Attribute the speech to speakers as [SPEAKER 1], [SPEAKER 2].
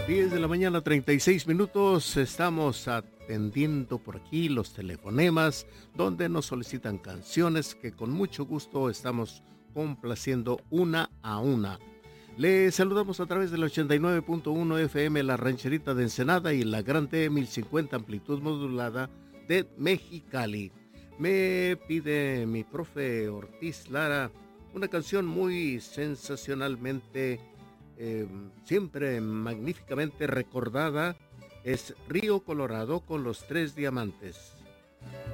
[SPEAKER 1] 10 de la mañana, 36 minutos. Estamos atendiendo por aquí los telefonemas donde nos solicitan canciones que con mucho gusto estamos complaciendo una a una. Le saludamos a través del 89.1 FM La Rancherita de Ensenada y la Gran T 1050 amplitud modulada de Mexicali. Me pide mi profe Ortiz Lara una canción muy sensacionalmente siempre magníficamente recordada, es Río Colorado con los Tres Diamantes.